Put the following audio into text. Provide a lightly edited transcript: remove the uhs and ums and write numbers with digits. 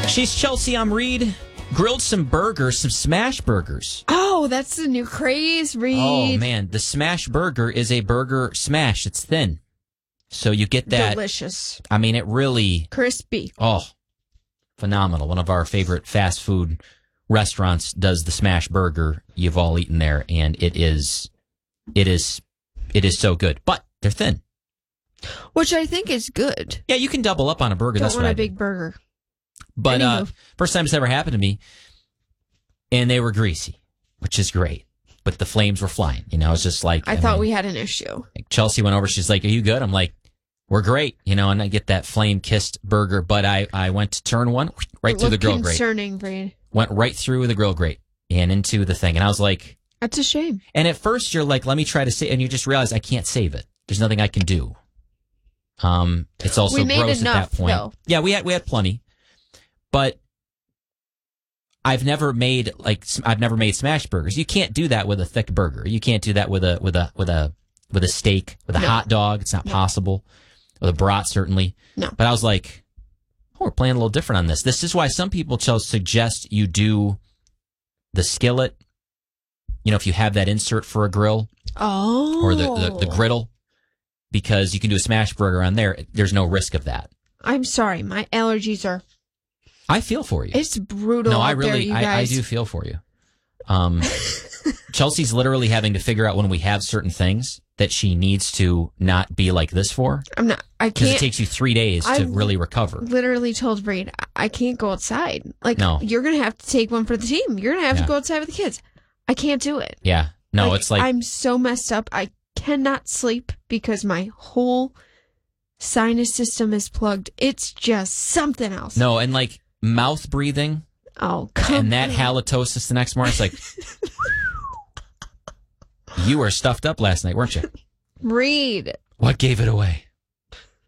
She's Chelsea. I'm Reed. Grilled some burgers, some smash burgers. Oh, that's the new craze, Reed. Oh, man. The smash burger is a burger smash. It's thin. So you get that. Delicious. I mean, it really. Crispy. Oh, phenomenal. One of our favorite fast food restaurants does the smash burger. You've all eaten there, and it is so good. But they're thin. Which I think is good. Yeah, you can double up on a burger. Don't That's want what a I do. big burger. But first time it's ever happened to me, and they were greasy, which is great. But the flames were flying. You know, it's just like I thought we had an issue. Like Chelsea went over. She's like, "Are you good?" I'm like, "We're great." You know, and I get that flame-kissed burger. But I went to turn one right through the grill grate. Concerning, Reed. Went right through the grill grate and into the thing, and I was like, "That's a shame." And at first, you're like, "Let me try to save," and you just realize I can't save it. There's nothing I can do. It's also we made gross enough, at that point. Though. Yeah, we had plenty. But I've never made smash burgers. You can't do that with a thick burger. You can't do that with a steak, with a hot dog. It's not possible. With a brat, certainly. No. But I was like, we're playing a little different on this. This is why some people suggest you do the skillet. You know, if you have that insert for a grill. Oh. Or the griddle. Because you can do a smash burger on there. There's no risk of that. I'm sorry. My allergies are... I feel for you. It's brutal. No, out I there, really, you guys. I do feel for you. Chelsea's literally having to figure out when we have certain things that she needs to not be like this for. I'm not. I can't. Because it takes you 3 days to really recover. Literally told Reed, I can't go outside. Like, no. You're going to have to take one for the team. You're going to have to go outside with the kids. I can't do it. Yeah. No, it's like... I'm so messed up. I cannot sleep because my whole sinus system is plugged. It's just something else. No, and like mouth breathing. Oh, come And that halitosis the next morning, it's like, you were stuffed up last night, weren't you? Reed. What gave it away?